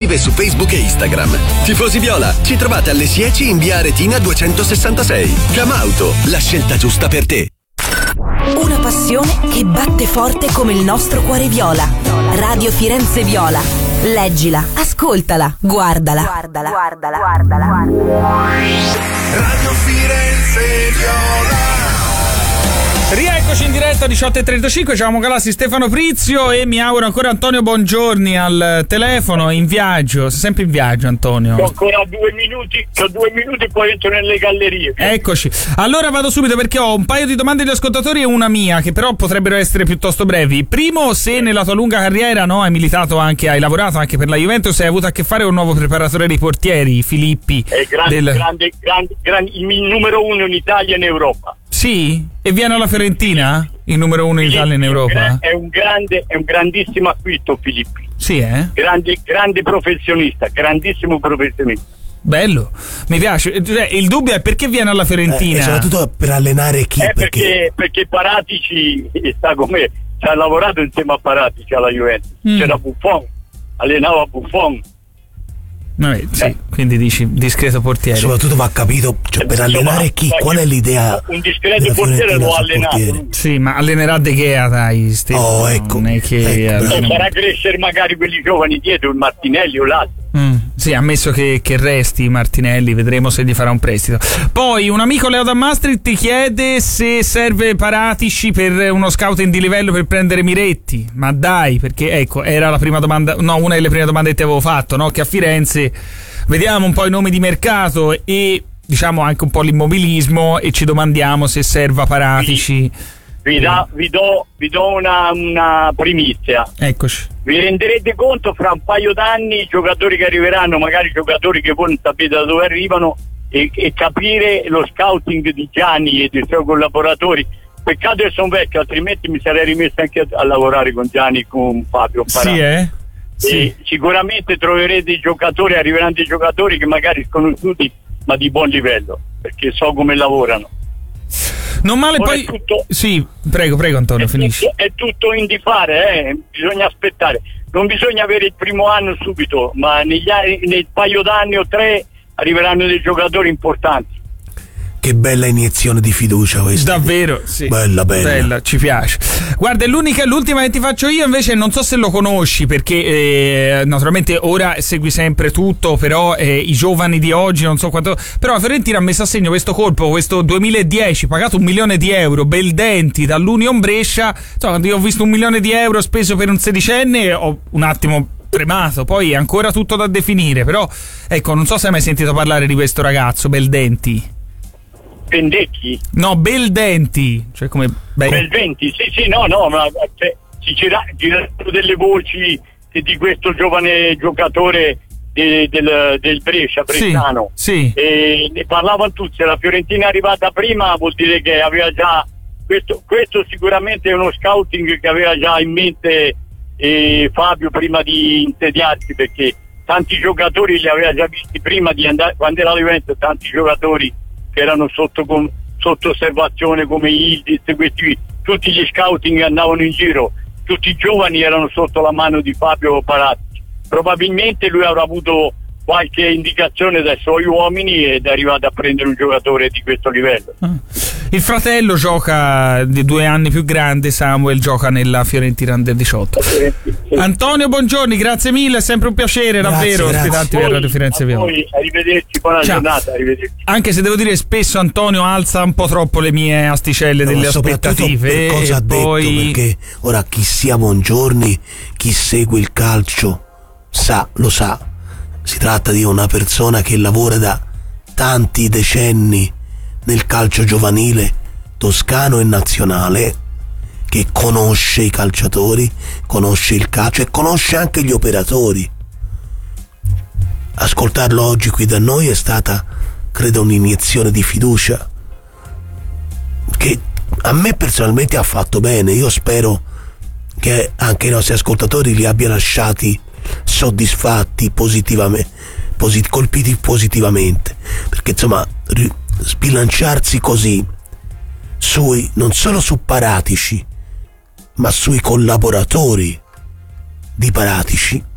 esclusive su Facebook e Instagram. Tifosi viola, ci trovate alle Sieci in via Aretina 266. Camauto, la scelta giusta per te. Una passione che batte forte come il nostro cuore viola. Radio Firenze Viola. Leggila, ascoltala, guardala. Radio Firenze Viola. Rieccoci in diretta 18:35, ciao Galassi, Stefano Prizio e mi auguro ancora Antonio Bongiorni al telefono, in viaggio, sei sempre in viaggio Antonio. Ho ancora 2 minuti e poi entro nelle gallerie. Eccoci, allora vado subito perché ho un paio di domande degli ascoltatori e una mia che però potrebbero essere piuttosto brevi. Primo, se nella tua lunga carriera hai militato anche, hai lavorato anche per la Juventus, hai avuto a che fare con un nuovo preparatore dei portieri, Filippi. È grande, il numero 1 in Italia e in Europa. Sì? E viene alla Fiorentina? Il numero 1 in Italia e in Europa? È un grandissimo acquisto, Filippi. Sì, Grande professionista, grandissimo professionista. Bello, mi piace. Il dubbio è perché viene alla Fiorentina? Soprattutto per allenare chi? Perché Paratici sta con me, ci ha lavorato insieme a Paratici alla Juventus. C'era Buffon, allenava Buffon. Sì, quindi dici discreto portiere. Soprattutto va capito, per allenare chi? Qual è l'idea? Un discreto portiere lo ha allenato. Sì, ma allenerà De Gea, dai, Stefano. Ecco. Non è che farà crescere magari quelli giovani dietro, il Martinelli o l'altro. Sì, ammesso che resti Martinelli, vedremo se gli farà un prestito. Poi un amico, Leo da Maastricht, ti chiede se serve Paratici per uno scouting di livello per prendere Miretti. Ma dai, perché ecco, era la prima domanda, una delle prime domande che ti avevo fatto, no? Che a Firenze vediamo un po' i nomi di mercato e diciamo anche un po' l'immobilismo e ci domandiamo se serva Paratici. Vi do una primizia. Eccoci. Vi renderete conto fra un paio d'anni i giocatori che arriveranno, magari giocatori che voi non sapete da dove arrivano, e capire lo scouting di Gianni e dei suoi collaboratori. Peccato che sono vecchio, altrimenti mi sarei rimesso anche a lavorare con Gianni, con Fabio Paratici. Sì. Sicuramente troverete arriveranno dei giocatori che magari sconosciuti ma di buon livello, perché so come lavorano. Non male. Ora poi sì, prego Antonio, finisci. È tutto in di fare, bisogna aspettare, non bisogna avere il primo anno subito, ma nel paio d'anni o 3 arriveranno dei giocatori importanti. Che bella iniezione di fiducia questa. Davvero, sì. Bella, ci piace. Guarda, l'ultima che ti faccio io invece, non so se lo conosci perché naturalmente ora segui sempre tutto, però i giovani di oggi non so quanto, però la Fiorentina ha messo a segno questo colpo, questo 2010, pagato €1 milione, Beldenti dall'Union Brescia. Quando io ho visto €1 milione speso per un sedicenne ho un attimo tremato, poi è ancora tutto da definire, però ecco, non so se hai mai sentito parlare di questo ragazzo Beldenti. Pendecchi? No, Beldenti, cioè come Beldenti, sì, no, ma si girano delle voci di questo giovane giocatore del Bresciano. Sì. E ne parlavano tutti. Se la Fiorentina è arrivata prima vuol dire che aveva già questo sicuramente è uno scouting che aveva già in mente Fabio prima di insediarsi, perché tanti giocatori li aveva già visti prima di andare, quando era Juventus, tanti giocatori che erano sotto osservazione come Ildis, tutti gli scouting che andavano in giro, tutti i giovani erano sotto la mano di Fabio Paratici. Probabilmente lui avrà avuto qualche indicazione dai suoi uomini ed è arrivato a prendere un giocatore di questo livello. Il fratello gioca di 2 anni più grande, Samuel, gioca nella Fiorentina Under 18. Sì. Antonio Bongiorni, grazie mille, è sempre un piacere davvero ospitarti per Radio Firenze Viola. Arrivederci, buona giornata, arrivederci. Anche se devo dire spesso Antonio alza un po' troppo le mie asticelle delle aspettative. Per cosa ha detto, perché ora chi sia Bongiorni, chi segue il calcio lo sa. Si tratta di una persona che lavora da tanti decenni nel calcio giovanile toscano e nazionale, che conosce i calciatori, conosce il calcio e conosce anche gli operatori. Ascoltarlo oggi qui da noi è stata, credo, un'iniezione di fiducia che a me personalmente ha fatto bene. Io spero che anche i nostri ascoltatori li abbia lasciati soddisfatti, colpiti positivamente, perché insomma sbilanciarsi così non solo su Paratici ma sui collaboratori di Paratici